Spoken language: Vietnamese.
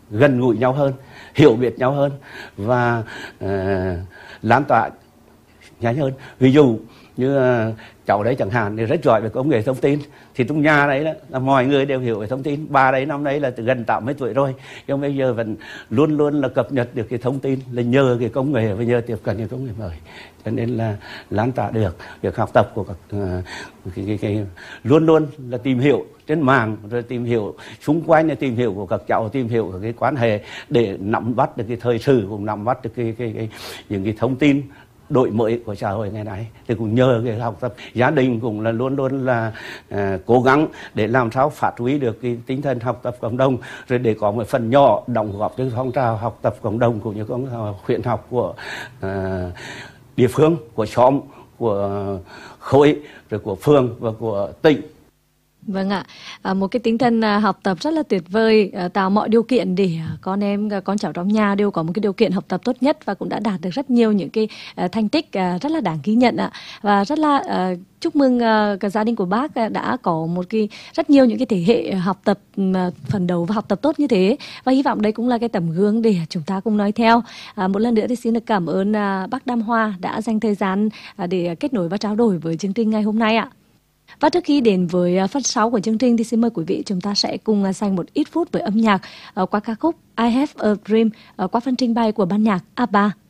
gần gũi nhau hơn, hiểu biết nhau hơn và lan tỏa nhanh hơn. Ví dụ như cháu đấy chẳng hạn thì rất giỏi về công nghệ thông tin, thì trong nhà đấy là mọi người đều hiểu về thông tin. Bà đấy năm đấy là gần 80 tuổi rồi, nhưng bây giờ vẫn luôn luôn là cập nhật được cái thông tin, là nhờ cái công nghệ và nhờ tiếp cận cái công nghệ mới, cho nên là lan tỏa được việc học tập của các luôn luôn là tìm hiểu trên mạng, rồi tìm hiểu xung quanh, là tìm hiểu của các cháu, tìm hiểu các cái quan hệ để nắm bắt được cái thời sự, cũng nắm bắt được những cái thông tin đổi mới của xã hội ngày nay. Thì cũng nhờ cái học tập, gia đình cũng là luôn luôn là cố gắng để làm sao phát huy được cái tinh thần học tập cộng đồng, rồi để có một phần nhỏ đóng góp cho phong trào học tập cộng đồng cũng như phong trào khuyến học của địa phương, của xóm, của khối, rồi của phường và của tỉnh. Vâng ạ, một cái tinh thần học tập rất là tuyệt vời, tạo mọi điều kiện để con em, con cháu trong nhà đều có một cái điều kiện học tập tốt nhất và cũng đã đạt được rất nhiều những cái thành tích rất là đáng ghi nhận ạ. Và rất là chúc mừng cả gia đình của bác đã có một cái rất nhiều những cái thế hệ học tập phấn đấu và học tập tốt như thế. Và hy vọng đây cũng là cái tấm gương để chúng ta cùng nói theo. Một lần nữa thì xin được cảm ơn bác Đam Hoa đã dành thời gian để kết nối và trao đổi với chương trình ngày hôm nay ạ. Và trước khi đến với phần sau của chương trình thì xin mời quý vị chúng ta sẽ cùng dành một ít phút với âm nhạc qua ca khúc I Have a Dream qua phần trình bày của ban nhạc ABBA.